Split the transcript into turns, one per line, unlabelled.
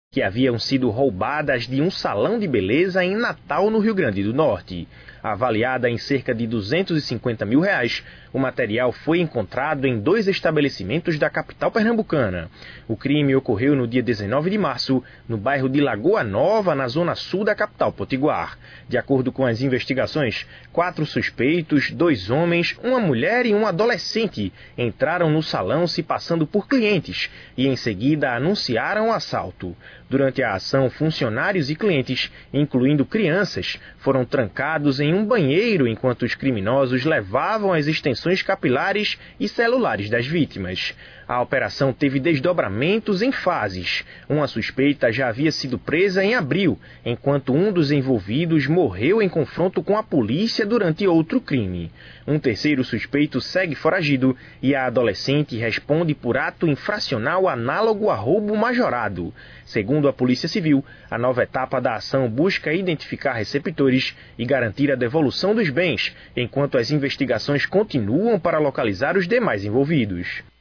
que haviam sido roubadas de um salão de beleza em Natal, no Rio Grande do Norte. Avaliada em cerca de R$250 mil, o material foi encontrado em 2 estabelecimentos da capital pernambucana. O crime ocorreu no dia 19 de março, no bairro de Lagoa Nova, na zona sul da capital potiguar. De acordo com as investigações, 4 suspeitos, 2 homens, uma mulher e um adolescente entraram no salão se passando por clientes e em seguida anunciaram o assalto. Durante a ação, funcionários e clientes, incluindo crianças, foram trancados em um banheiro enquanto os criminosos levavam as extensões capilares e celulares das vítimas. A operação teve desdobramentos em fases. Uma suspeita já havia sido presa em abril, enquanto um dos envolvidos morreu em confronto com a polícia durante outro crime. Um terceiro suspeito segue foragido e a adolescente responde por ato infracional análogo a roubo majorado. Segundo a Polícia Civil, a nova etapa da ação busca identificar receptores e garantir a devolução dos bens, enquanto as investigações continuam para localizar os demais envolvidos.